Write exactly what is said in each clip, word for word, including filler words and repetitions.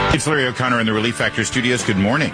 It's Larry O'Connor in the Relief Factor Studios. Good morning.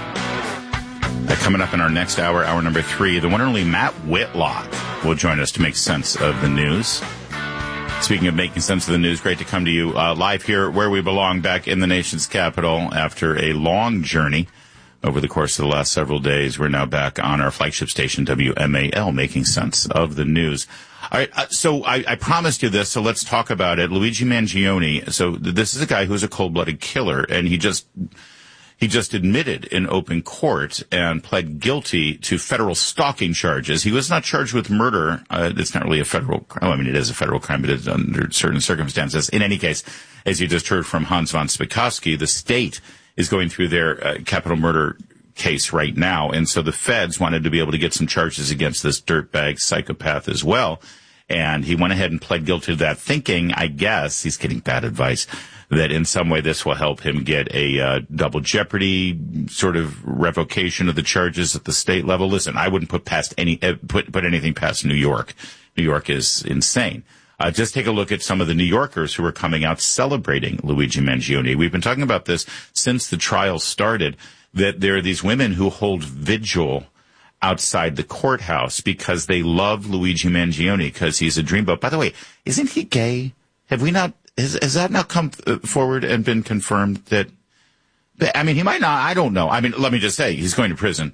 Uh, coming up in our next hour, hour number three, the one and only Matt Whitlock will join us to make sense of the news. Speaking of making sense of the news, great to come to you uh, live here where we belong, back in the nation's capital after a long journey over the course of the last several days. We're now back on our flagship station, W M A L, making sense of the news. All right, uh, so I, I promised you this, so let's talk about it. Luigi Mangione. So this is a guy who's a cold-blooded killer, and he just he just admitted in open court and pled guilty to federal stalking charges. He was not charged with murder. Uh, it's not really a federal crime. I mean, it is a federal crime, but it's under certain circumstances. In any case, as you just heard from Hans von Spakovsky, the state is going through their uh, capital murder case right now, and so the feds wanted to be able to get some charges against this dirtbag psychopath as well. And he went ahead and pled guilty to that, thinking, I guess, he's getting bad advice, that in some way this will help him get a uh, double jeopardy sort of revocation of the charges at the state level. Listen, I wouldn't put past any uh, put put anything past New York. New York is insane. Uh, just take a look at some of the New Yorkers who are coming out celebrating Luigi Mangione. We've been talking about this since the trial started, that there are these women who hold vigil outside the courthouse because they love Luigi Mangione because he's a dreamboat. By the way, isn't he gay? Have we not, has, has that not come forward and been confirmed that, I mean, he might not, I don't know. I mean, let me just say, he's going to prison.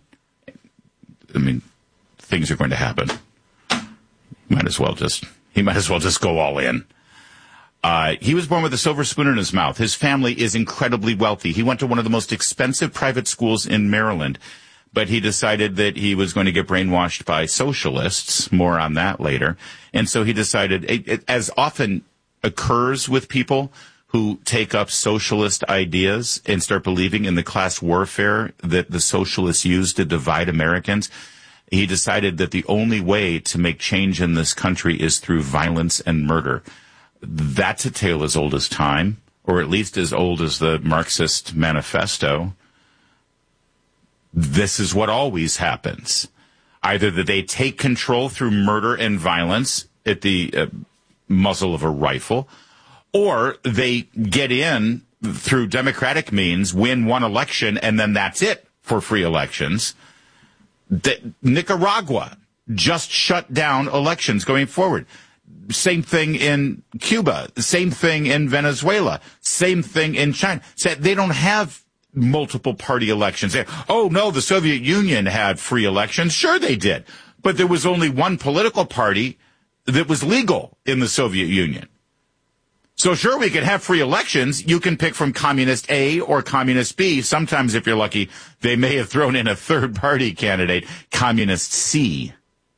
I mean, things are going to happen. He might as well just, he might as well just go all in. Uh, he was born with a silver spoon in his mouth. His family is incredibly wealthy. He went to one of the most expensive private schools in Maryland. But he decided that he was going to get brainwashed by socialists. More on that later. And so he decided, it, it, as often occurs with people who take up socialist ideas and start believing in the class warfare that the socialists use to divide Americans, he decided that the only way to make change in this country is through violence and murder. That's a tale as old as time, or at least as old as the Marxist Manifesto. This is what always happens. Either that they take control through murder and violence at the uh, muzzle of a rifle, or they get in through democratic means, win one election, and then that's it for free elections. The, Nicaragua just shut down elections going forward. Same thing in Cuba. Same thing in Venezuela. Same thing in China. So they don't have multiple party elections. Oh, no, the Soviet Union had free elections. Sure, they did. But there was only one political party that was legal in the Soviet Union. So sure, we can have free elections. You can pick from Communist A or Communist B. Sometimes, if you're lucky, they may have thrown in a third party candidate, Communist C.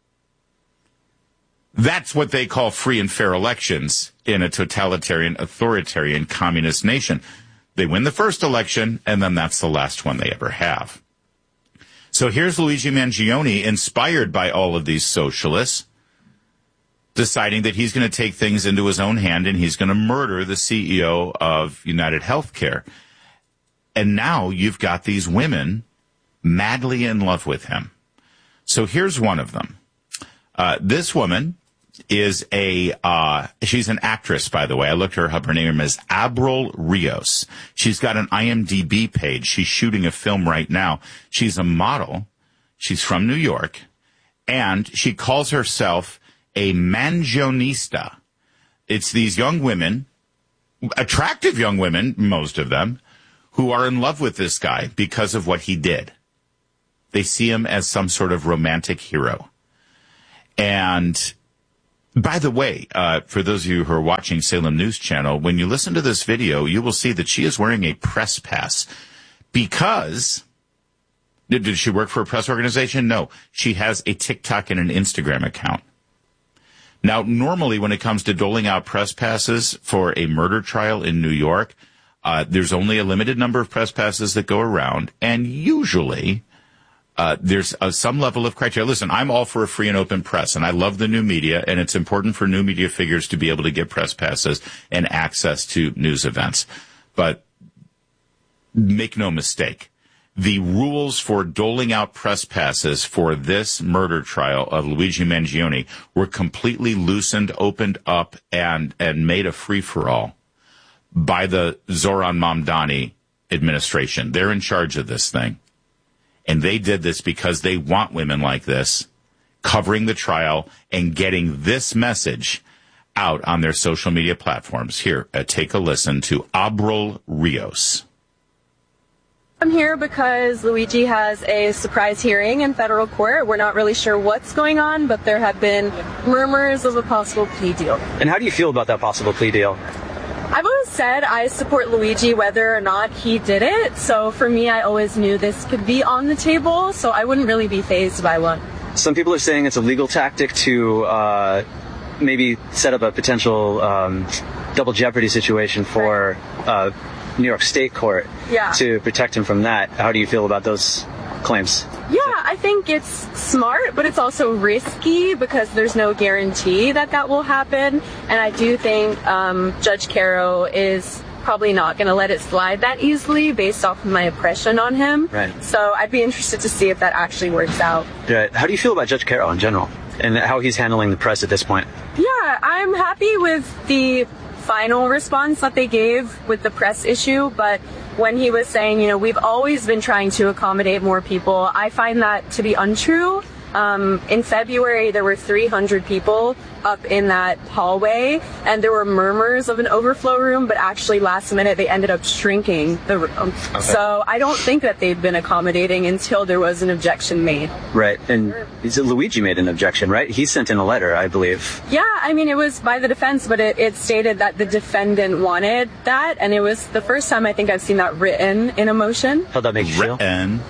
That's what they call free and fair elections in a totalitarian, authoritarian, communist nation. They win the first election, and then that's the last one they ever have. So here's Luigi Mangione, inspired by all of these socialists, deciding that he's going to take things into his own hand and he's going to murder the C E O of United Healthcare. And now you've got these women madly in love with him. So here's one of them. Uh, this woman is a, uh, she's an actress, by the way. I looked her up. Her name is Abril Rios. She's got an I M D B page. She's shooting a film right now. She's a model. She's from New York. And she calls herself a Mangionista. It's these young women, attractive young women, most of them, who are in love with this guy because of what he did. They see him as some sort of romantic hero. And by the way, uh, for those of you who are watching Salem News Channel, when you listen to this video, you will see that she is wearing a press pass because, did, did she work for a press organization? No. She has a TikTok and an Instagram account. Now, normally when it comes to doling out press passes for a murder trial in New York, uh, there's only a limited number of press passes that go around, and usually Uh, there's uh, some level of criteria. Listen, I'm all for a free and open press, and I love the new media, and it's important for new media figures to be able to get press passes and access to news events. But make no mistake, the rules for doling out press passes for this murder trial of Luigi Mangione were completely loosened, opened up, and, and made a free-for-all by the Zoran Mamdani administration. They're in charge of this thing. And they did this because they want women like this covering the trial and getting this message out on their social media platforms. Here, uh, take a listen to Abril Rios. I'm here because Luigi has a surprise hearing in federal court. We're not really sure what's going on, but there have been murmurs of a possible plea deal. And how do you feel about that possible plea deal? I've always said I support Luigi whether or not he did it. So for me, I always knew this could be on the table, so I wouldn't really be fazed by one. Some people are saying it's a legal tactic to uh, maybe set up a potential um, double jeopardy situation for uh, New York State Court yeah. to protect him from that. How do you feel about those claims? Yeah, I think it's smart, but it's also risky because there's no guarantee that that will happen. And I do think um, Judge Caro is probably not going to let it slide that easily based off of my impression on him. Right. So I'd be interested to see if that actually works out. Right. How do you feel about Judge Caro in general and how he's handling the press at this point? Yeah, I'm happy with the final response that they gave with the press issue, but when he was saying, you know, we've always been trying to accommodate more people, I find that to be untrue. Um, in February, there were three hundred people up in that hallway, and there were murmurs of an overflow room, but actually last minute they ended up shrinking the room. Okay. So I don't think that they've been accommodating until there was an objection made. Right, and Luigi made an objection, right? He sent in a letter, I believe. Yeah, I mean, it was by the defense, but it, it stated that the defendant wanted that, and it was the first time I think I've seen that written in a motion. How'd that make you feel? Written.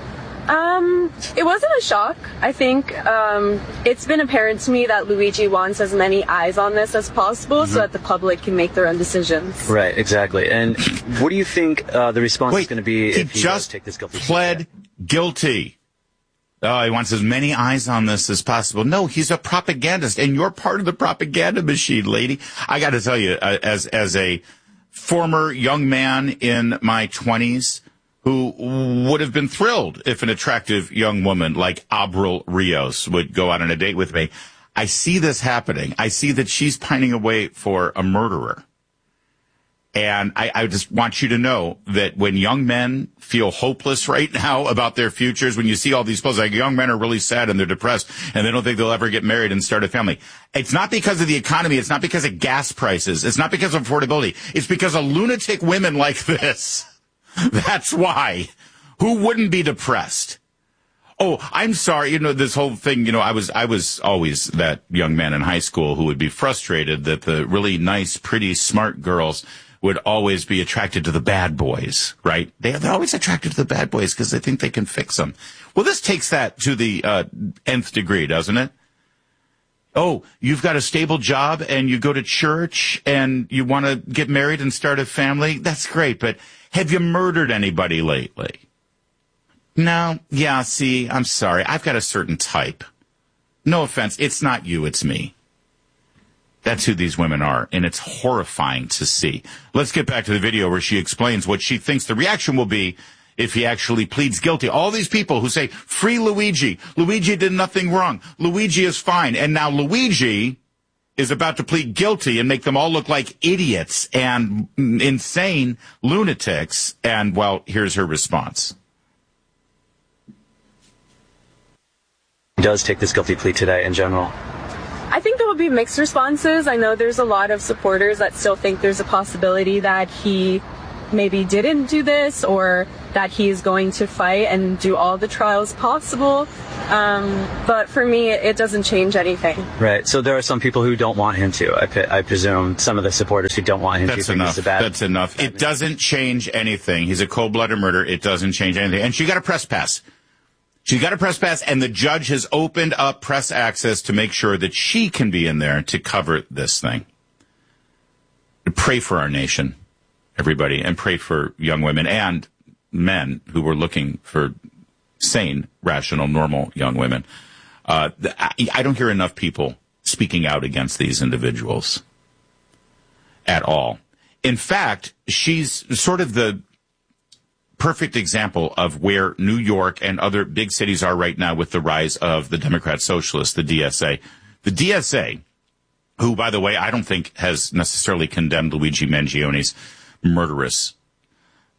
Um, it wasn't a shock. I think um, it's been apparent to me that Luigi wants as many eyes on this as possible mm-hmm. so that the public can make their own decisions. Right, exactly. And what do you think uh, the response Wait, is going to be he if he just does take this guilty pled guilty? Oh, he wants as many eyes on this as possible. No, he's a propagandist, and you're part of the propaganda machine, lady. I got to tell you, uh, as as a former young man in my twenties, who would have been thrilled if an attractive young woman like Abril Rios would go out on a date with me. I see this happening. I see that she's pining away for a murderer. And I, I just want you to know that when young men feel hopeless right now about their futures, when you see all these posts, like young men are really sad and they're depressed and they don't think they'll ever get married and start a family. It's not because of the economy. It's not because of gas prices. It's not because of affordability. It's because of lunatic women like this. That's why. Who wouldn't be depressed? Oh, I'm sorry. You know, this whole thing, you know, I was, I was always that young man in high school who would be frustrated that the really nice, pretty, smart girls would always be attracted to the bad boys, right? They, they're always attracted to the bad boys because they think they can fix them. Well, this takes that to the uh, nth degree, doesn't it? Oh, you've got a stable job and you go to church and you want to get married and start a family. That's great. But have you murdered anybody lately? No. Yeah, see, I'm sorry. I've got a certain type. No offense. It's not you. It's me. That's who these women are, and it's horrifying to see. Let's get back to the video where she explains what she thinks the reaction will be if he actually pleads guilty. All these people who say, free Luigi. Luigi did nothing wrong. Luigi is fine. And now Luigi is about to plead guilty and make them all look like idiots and insane lunatics. And, well, here's her response. He does take this guilty plea today in general. I think there will be mixed responses. I know there's a lot of supporters that still think there's a possibility that he maybe didn't do this or that he's going to fight and do all the trials possible. Um, but for me, it doesn't change anything. Right. So there are some people who don't want him to. I, I presume some of the supporters who don't want him That's to. Enough. Think bad, That's enough. It doesn't change anything. He's a cold-blooded murderer. It doesn't change anything. And she got a press pass. She got a press pass, and the judge has opened up press access to make sure that she can be in there to cover this thing. Pray for our nation, everybody, and pray for young women and men who were looking for sane, rational, normal young women. Uh, I, I don't hear enough people speaking out against these individuals at all. In fact, she's sort of the perfect example of where New York and other big cities are right now with the rise of the Democrat Socialists, the D S A. The D S A, who, by the way, I don't think has necessarily condemned Luigi Mangione's murderous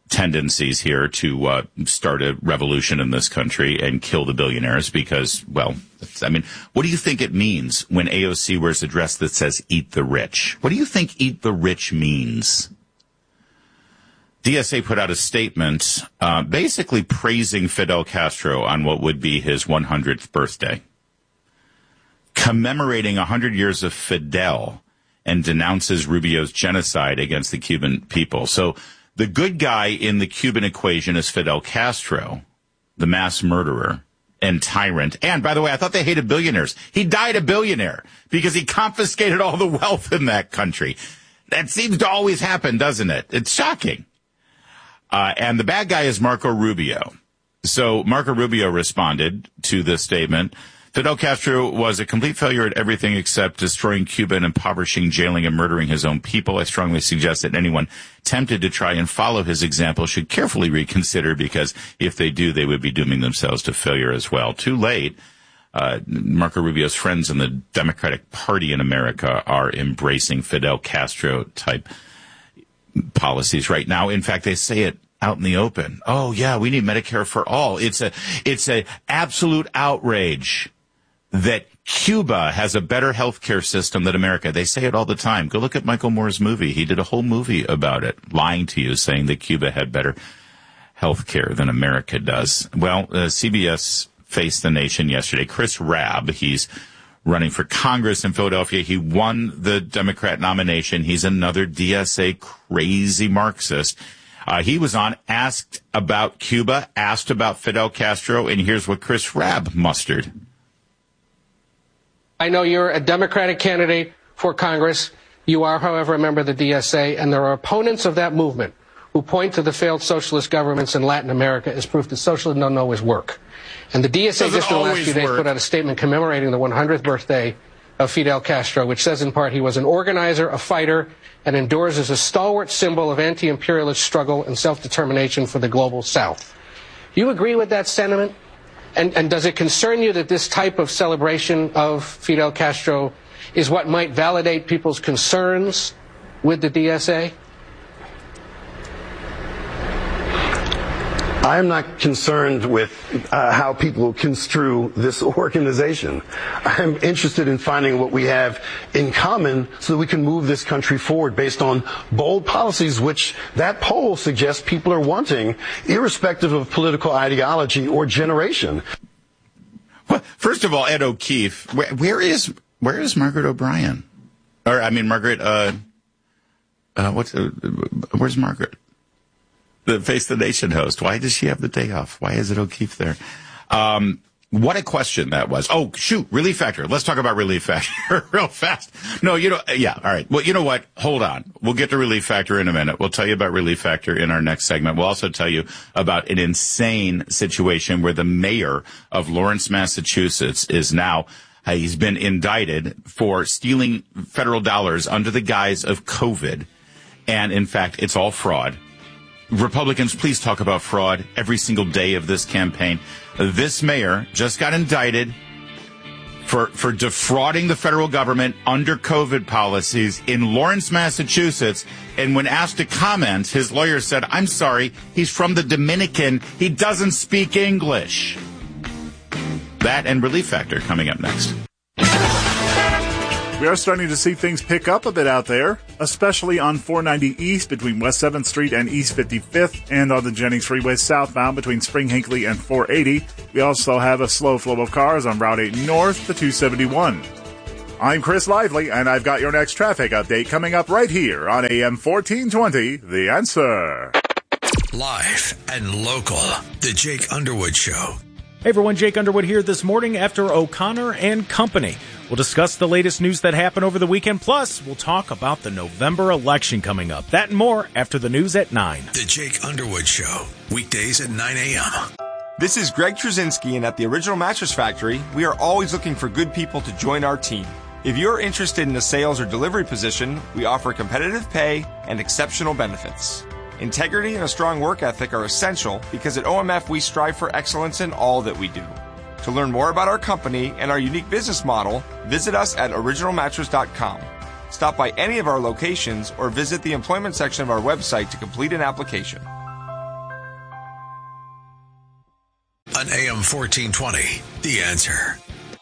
tendencies here to uh, start a revolution in this country and kill the billionaires because, well, I mean, what do you think it means when A O C wears a dress that says eat the rich? What do you think eat the rich means? D S A put out a statement uh, basically praising Fidel Castro on what would be his one hundredth birthday, commemorating one hundred years of Fidel, and denounces Rubio's genocide against the Cuban people. So the good guy in the Cuban equation is Fidel Castro, the mass murderer and tyrant. And, by the way, I thought they hated billionaires. He died a billionaire because he confiscated all the wealth in that country. That seems to always happen, doesn't it? It's shocking. Uh, and the bad guy is Marco Rubio. So Marco Rubio responded to this statement. Fidel Castro was a complete failure at everything except destroying Cuba and impoverishing, jailing, and murdering his own people. I strongly suggest that anyone tempted to try and follow his example should carefully reconsider, because if they do, they would be dooming themselves to failure as well. Too late. Uh, Marco Rubio's friends in the Democratic Party in America are embracing Fidel Castro-type policies right now. In fact, they say it out in the open. Oh, yeah, we need Medicare for all. It's a, it's a absolute outrage that Cuba has a better healthcare system than America. They say it all the time. Go look at Michael Moore's movie. He did a whole movie about it, lying to you, saying that Cuba had better healthcare than America does. Well, uh, C B S faced the nation yesterday. Chris Rabb, he's running for Congress in Philadelphia. He won the Democrat nomination. He's another D S A crazy Marxist. Uh, he was on, asked about Cuba, asked about Fidel Castro, and here's what Chris Rabb mustered. I know you're a Democratic candidate for Congress. You are, however, a member of the D S A, and there are opponents of that movement who point to the failed socialist governments in Latin America as proof that socialism doesn't always work. And the D S A just in the last few days put out a statement commemorating the one hundredth birthday of Fidel Castro, which says in part he was an organizer, a fighter, and endures as a stalwart symbol of anti-imperialist struggle and self-determination for the global South. Do you agree with that sentiment? And, and does it concern you that this type of celebration of Fidel Castro is what might validate people's concerns with the D S A? I am not concerned with uh, how people construe this organization. I'm interested in finding what we have in common so that we can move this country forward based on bold policies, which that poll suggests people are wanting, irrespective of political ideology or generation. Well, first of all, Ed O'Keefe, where, where is where is Margaret O'Brien? Or I mean, Margaret. Uh, uh, what's uh, where's Margaret? The Face the Nation host. Why does she have the day off? Why is it O'Keefe there? Um, what a question that was. Oh, shoot, Relief Factor. Let's talk about Relief Factor real fast. No, you know, yeah, all right. Well, you know what? Hold on. We'll get to Relief Factor in a minute. We'll tell you about Relief Factor in our next segment. We'll also tell you about an insane situation where the mayor of Lawrence, Massachusetts is now, uh, he's been indicted for stealing federal dollars under the guise of COVID. And in fact, it's all fraud. Republicans, please talk about fraud every single day of this campaign. This mayor just got indicted for, for defrauding the federal government under COVID policies in Lawrence, Massachusetts. And when asked to comment, his lawyer said, I'm sorry, he's from the Dominican. He doesn't speak English. That and Relief Factor coming up next. We are starting to see things pick up a bit out there, especially on four ninety East between West seventh Street and East fifty-fifth, and on the Jennings Freeway southbound between Spring Hinckley and four eighty. We also have a slow flow of cars on Route eight North to two seventy-one. I'm Chris Lively, and I've got your next traffic update coming up right here on A M fourteen twenty, The Answer. Live and local, The Jake Underwood Show. Hey everyone, Jake Underwood here this morning after O'Connor and Company. We'll discuss the latest news that happened over the weekend, plus we'll talk about the November election coming up. That and more after the news at nine. The Jake Underwood Show, weekdays at nine a.m. This is Greg Trzynski, and at the Original Mattress Factory, we are always looking for good people to join our team. If you're interested in a sales or delivery position, we offer competitive pay and exceptional benefits. Integrity and a strong work ethic are essential because at O M F we strive for excellence in all that we do. To learn more about our company and our unique business model, visit us at original mattress dot com. Stop by any of our locations or visit the employment section of our website to complete an application. A M fourteen twenty. The Answer.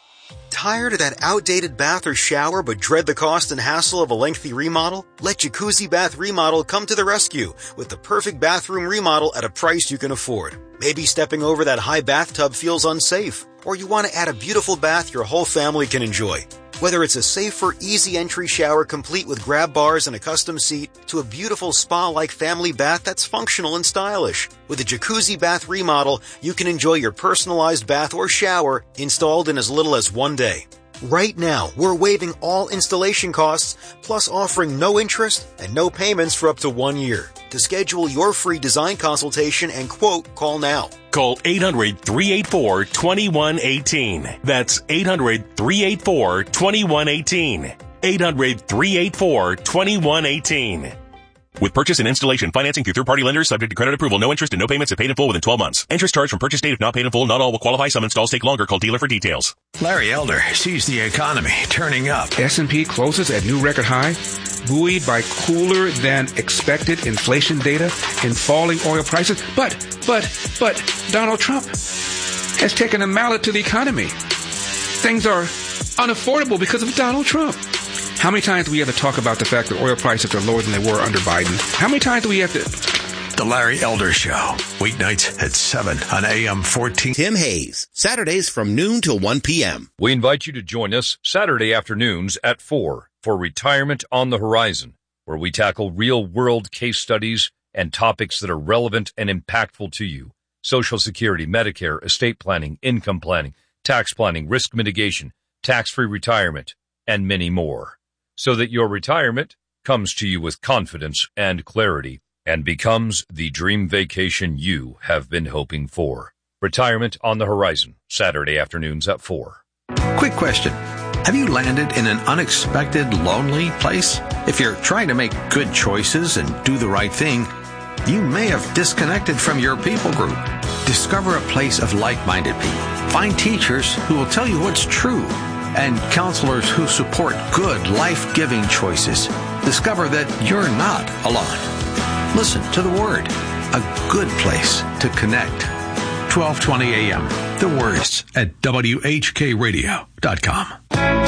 Tired of that outdated bath or shower but dread the cost and hassle of a lengthy remodel? Let Jacuzzi Bath Remodel come to the rescue with the perfect bathroom remodel at a price you can afford. Maybe stepping over that high bathtub feels unsafe, or you want to add a beautiful bath your whole family can enjoy. Whether it's a safer, easy entry shower complete with grab bars and a custom seat, to a beautiful spa-like family bath that's functional and stylish. With a Jacuzzi Bath Remodel, you can enjoy your personalized bath or shower installed in as little as one day. Right now, we're waiving all installation costs, plus offering no interest and no payments for up to one year. To schedule your free design consultation and quote, call now. Call eight hundred, three eight four, two one one eight. That's eight hundred, three eight four, two one one eight. eight hundred, three eight four, two one one eight. With purchase and installation financing through third-party lenders subject to credit approval, no interest and no payments if paid in full within twelve months. Interest charged from purchase date if not paid in full. Not all will qualify. Some installs take longer. Call dealer for details. Larry Elder sees the economy turning up. S and P closes at new record high, buoyed by cooler than expected inflation data and falling oil prices. But, but, but Donald Trump has taken a mallet to the economy. Things are unaffordable because of Donald Trump. How many times do we have to talk about the fact that oil prices are lower than they were under Biden? How many times do we have to... The Larry Elder Show, weeknights at seven on A M fourteen. Tim Hayes, Saturdays from noon till one p.m. We invite you to join us Saturday afternoons at four for Retirement on the Horizon, where we tackle real-world case studies and topics that are relevant and impactful to you. Social Security, Medicare, estate planning, income planning, tax planning, risk mitigation, tax-free retirement, and many more. So that your retirement comes to you with confidence and clarity and becomes the dream vacation you have been hoping for. Retirement on the Horizon, Saturday afternoons at four. Quick question. Have you landed in an unexpected, lonely place? If you're trying to make good choices and do the right thing, you may have disconnected from your people group. Discover a place of like-minded people. Find teachers who will tell you what's true, and counselors who support good, life-giving choices. Discover that you're not alone. Listen to the Word, a good place to connect. twelve twenty a.m. The Words at W H K radio dot com.